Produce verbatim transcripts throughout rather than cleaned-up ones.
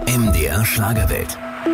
M D R Schlagerwelt.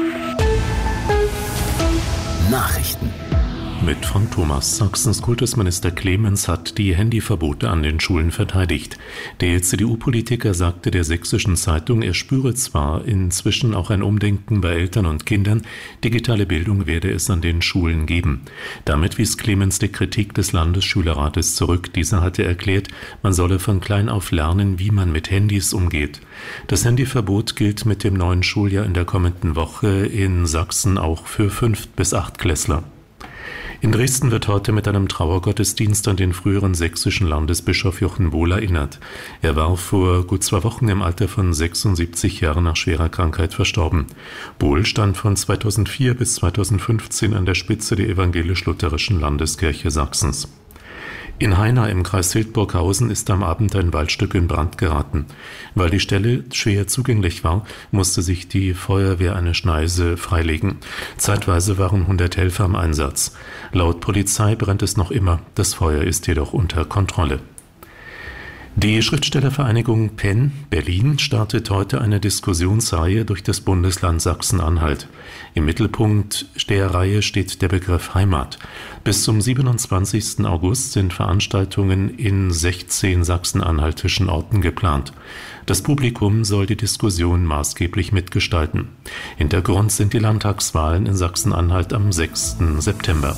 Nachrichten. Mit von Thomas. Sachsens Kultusminister Clemens hat die Handyverbote an den Schulen verteidigt. Der C D U-Politiker sagte der Sächsischen Zeitung, er spüre zwar inzwischen auch ein Umdenken bei Eltern und Kindern, digitale Bildung werde es an den Schulen geben. Damit wies Clemens die Kritik des Landesschülerrates zurück. Dieser hatte erklärt, man solle von klein auf lernen, wie man mit Handys umgeht. Das Handyverbot gilt mit dem neuen Schuljahr in der kommenden Woche in Sachsen auch für Fünft- bis Achtklässler. In Dresden wird heute mit einem Trauergottesdienst an den früheren sächsischen Landesbischof Jochen Bohl erinnert. Er war vor gut zwei Wochen im Alter von sechsundsiebzig Jahren nach schwerer Krankheit verstorben. Bohl stand von zweitausendvier bis zweitausendfünfzehn an der Spitze der evangelisch-lutherischen Landeskirche Sachsens. In Haina im Kreis Hildburghausen ist am Abend ein Waldstück in Brand geraten. Weil die Stelle schwer zugänglich war, musste sich die Feuerwehr eine Schneise freilegen. Zeitweise waren hundert Helfer im Einsatz. Laut Polizei brennt es noch immer, das Feuer ist jedoch unter Kontrolle. Die Schriftstellervereinigung Penn Berlin startet heute eine Diskussionsreihe durch das Bundesland Sachsen-Anhalt. Im Mittelpunkt der Reihe steht der Begriff Heimat. Bis zum siebenundzwanzigsten August sind Veranstaltungen in sechzehn sachsen-anhaltischen Orten geplant. Das Publikum soll die Diskussion maßgeblich mitgestalten. Hintergrund sind die Landtagswahlen in Sachsen-Anhalt am sechsten September.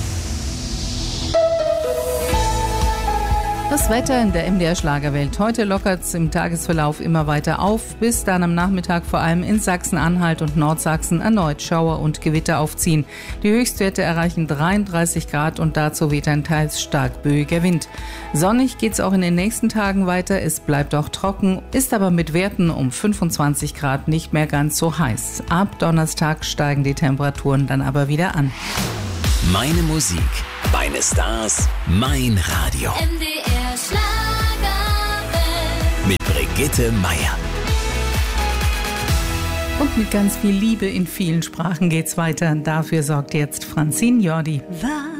Das Wetter in der M D R Schlagerwelt. Heute lockert es im Tagesverlauf immer weiter auf, bis dann am Nachmittag vor allem in Sachsen-Anhalt und Nordsachsen erneut Schauer und Gewitter aufziehen. Die Höchstwerte erreichen dreiunddreißig Grad und dazu weht ein teils stark böiger Wind. Sonnig geht es auch in den nächsten Tagen weiter. Es bleibt auch trocken, ist aber mit Werten um fünfundzwanzig Grad nicht mehr ganz so heiß. Ab Donnerstag steigen die Temperaturen dann aber wieder an. Meine Musik, meine Stars, mein Radio. M D R Schlagerwelt. Mit Brigitte Meier. Und mit ganz viel Liebe in vielen Sprachen geht's weiter. Dafür sorgt jetzt Francine Jordi.